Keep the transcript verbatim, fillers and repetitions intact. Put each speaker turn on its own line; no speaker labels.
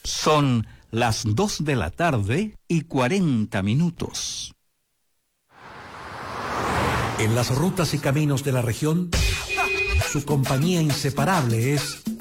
Son las dos de la tarde y cuarenta minutos.
En las rutas y caminos de la región, su compañía inseparable es